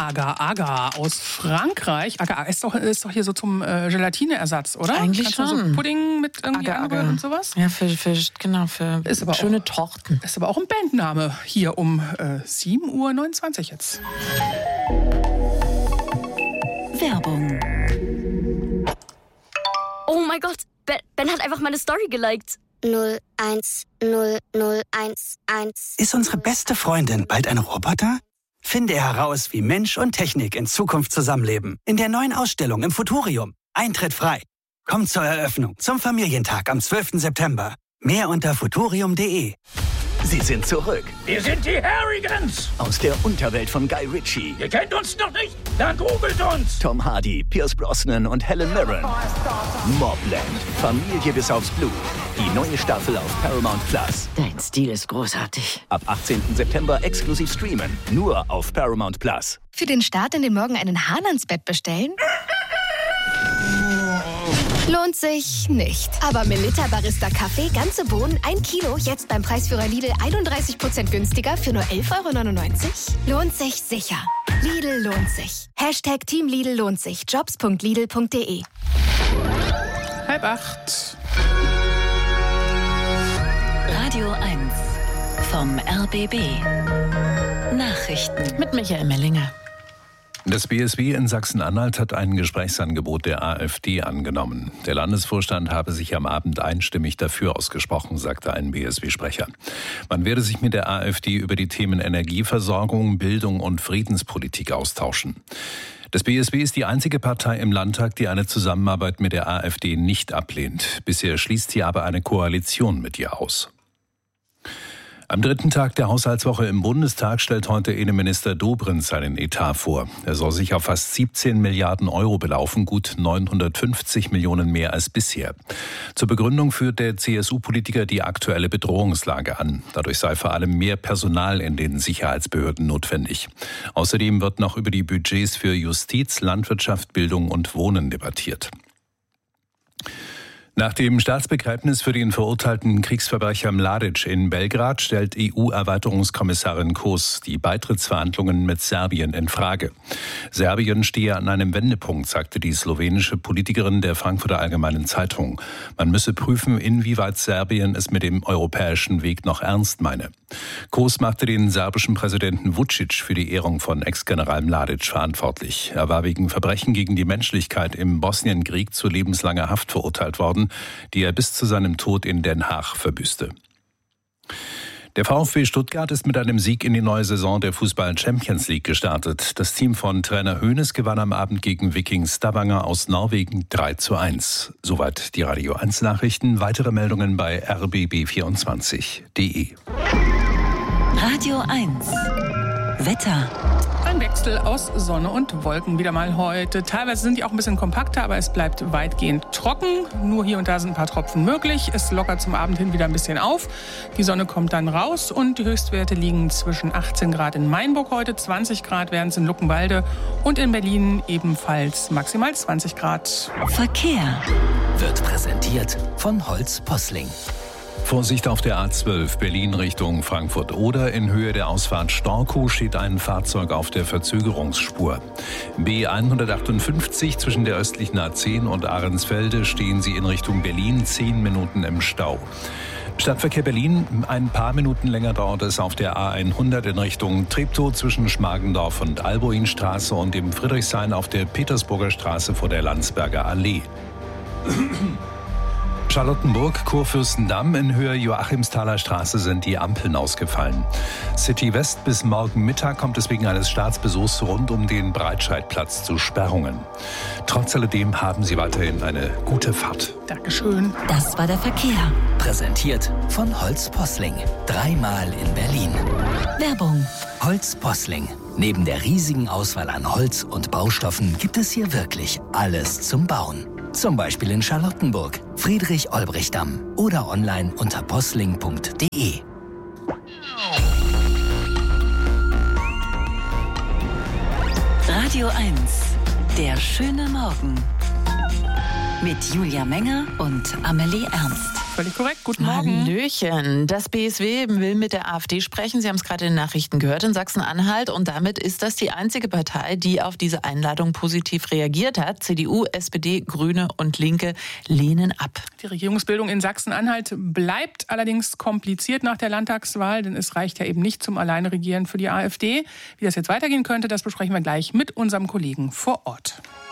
Agar-Agar aus Frankreich. Agar ist doch hier so zum Gelatineersatz, oder? Eigentlich schon. So Pudding mit irgendwie Angerührt und sowas? Ja, für schöne Torten. Ist aber auch ein Bandname hier um 7:29 Uhr jetzt. Werbung. Oh mein Gott, Ben hat einfach meine Story geliked. 010011. Ist unsere beste Freundin bald ein Roboter? Finde heraus, wie Mensch und Technik in Zukunft zusammenleben. In der neuen Ausstellung im Futurium. Eintritt frei. Kommt zur Eröffnung zum Familientag am 12. September. Mehr unter futurium.de. Sie sind zurück. Wir sind die Harrigans. Aus der Unterwelt von Guy Ritchie. Ihr kennt uns noch nicht? Dann googelt uns. Tom Hardy, Pierce Brosnan und Helen Mirren. Mobland. Familie bis aufs Blut. Die neue Staffel auf Paramount Plus. Dein Stil ist großartig. Ab 18. September exklusiv streamen. Nur auf Paramount Plus. Für den Start in den Morgen einen Hahn ans Bett bestellen? Lohnt sich nicht. Aber Melitta Barista Kaffee, ganze Bohnen, 1 Kilo, jetzt beim Preisführer Lidl 31% günstiger für nur 11,99 €? Lohnt sich sicher. Lidl lohnt sich. Team Lidl lohnt sich. Jobs.lidl.de. 7:30. Radio 1 vom RBB. Nachrichten Mit Michael Mellinger. Das BSW in Sachsen-Anhalt hat ein Gesprächsangebot der AfD angenommen. Der Landesvorstand habe sich am Abend einstimmig dafür ausgesprochen, sagte ein BSW-Sprecher. Man werde sich mit der AfD über die Themen Energieversorgung, Bildung und Friedenspolitik austauschen. Das BSW ist die einzige Partei im Landtag, die eine Zusammenarbeit mit der AfD nicht ablehnt. Bisher schließt sie aber eine Koalition mit ihr aus. Am dritten Tag der Haushaltswoche im Bundestag stellt heute Innenminister Dobrindt seinen Etat vor. Er soll sich auf fast 17 Milliarden Euro belaufen, gut 950 Millionen mehr als bisher. Zur Begründung führt der CSU-Politiker die aktuelle Bedrohungslage an. Dadurch sei vor allem mehr Personal in den Sicherheitsbehörden notwendig. Außerdem wird noch über die Budgets für Justiz, Landwirtschaft, Bildung und Wohnen debattiert. Nach dem Staatsbegräbnis für den verurteilten Kriegsverbrecher Mladic in Belgrad stellt EU-Erweiterungskommissarin Kroes die Beitrittsverhandlungen mit Serbien in Frage. Serbien stehe an einem Wendepunkt, sagte die slowenische Politikerin der Frankfurter Allgemeinen Zeitung. Man müsse prüfen, inwieweit Serbien es mit dem europäischen Weg noch ernst meine. Kroes machte den serbischen Präsidenten Vučić für die Ehrung von Ex-General Mladic verantwortlich. Er war wegen Verbrechen gegen die Menschlichkeit im Bosnienkrieg zu lebenslanger Haft verurteilt worden, die er bis zu seinem Tod in Den Haag verbüßte. Der VfB Stuttgart ist mit einem Sieg in die neue Saison der Fußball-Champions League gestartet. Das Team von Trainer Hoeneß gewann am Abend gegen Viking Stavanger aus Norwegen 3:1. Soweit die Radio 1 Nachrichten. Weitere Meldungen bei rbb24.de. Radio 1 Wetter. Ein Wechsel aus Sonne und Wolken wieder mal heute. Teilweise sind die auch ein bisschen kompakter, aber es bleibt weitgehend trocken. Nur hier und da sind ein paar Tropfen möglich. Es lockert zum Abend hin wieder ein bisschen auf. Die Sonne kommt dann raus und die Höchstwerte liegen zwischen 18 Grad in Mainburg heute, 20 Grad wären es in Luckenwalde und in Berlin ebenfalls maximal 20 Grad. Verkehr Wird präsentiert von Holz Posling. Vorsicht auf der A12 Berlin Richtung Frankfurt-Oder. In Höhe der Ausfahrt Storkow steht ein Fahrzeug auf der Verzögerungsspur. B158 zwischen der östlichen A10 und Ahrensfelde stehen Sie in Richtung Berlin 10 Minuten im Stau. Stadtverkehr Berlin, ein paar Minuten länger dauert es auf der A100 in Richtung Treptow zwischen Schmargendorf und Alboinstraße und im Friedrichshain auf der Petersburger Straße vor der Landsberger Allee. Charlottenburg, Kurfürstendamm in Höhe Joachimsthaler Straße sind die Ampeln ausgefallen. City West bis morgen Mittag kommt es wegen eines Staatsbesuchs rund um den Breitscheidplatz zu Sperrungen. Trotz alledem haben Sie weiterhin eine gute Fahrt. Dankeschön. Das war der Verkehr. Präsentiert von Holz Posling. 3-mal in Berlin. Werbung. Holz Posling. Neben der riesigen Auswahl an Holz und Baustoffen gibt es hier wirklich alles zum Bauen. Zum Beispiel in Charlottenburg, Friedrich-Olbrich-Damm oder online unter posling.de. Radio 1, der schöne Morgen. Mit Julia Menger und Amelie Ernst. Völlig korrekt. Guten Morgen. Hallöchen. Das BSW will mit der AfD sprechen. Sie haben es gerade in den Nachrichten gehört in Sachsen-Anhalt. Und damit ist das die einzige Partei, die auf diese Einladung positiv reagiert hat. CDU, SPD, Grüne und Linke lehnen ab. Die Regierungsbildung in Sachsen-Anhalt bleibt allerdings kompliziert nach der Landtagswahl, denn es reicht ja eben nicht zum Alleineregieren für die AfD. Wie das jetzt weitergehen könnte, das besprechen wir gleich mit unserem Kollegen vor Ort.